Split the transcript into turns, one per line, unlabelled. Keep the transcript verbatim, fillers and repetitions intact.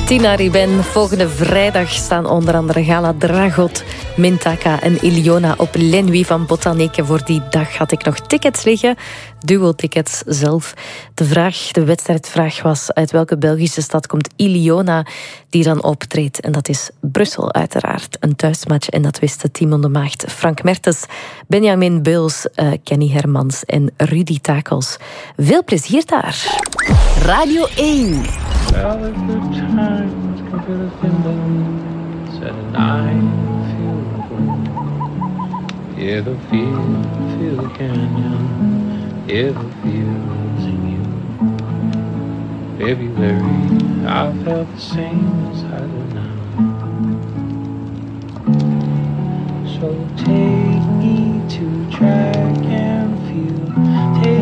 Tina Riben. Volgende vrijdag staan onder andere Gala Dragot, Mintaka en Iliona op Lenui van Botanique. Voor die dag had ik nog tickets liggen. Duo-tickets zelf. De vraag, de wedstrijdvraag was: uit welke Belgische stad komt Iliona die dan optreedt? En dat is Brussel uiteraard. Een thuismatch en dat wist de Timon de Maagd. Frank Mertens, Benjamin Beuls, uh, Kenny Hermans en Rudy Takels. Veel plezier daar. Radio één.
If the feels in you, February, I felt the same as I do now. So take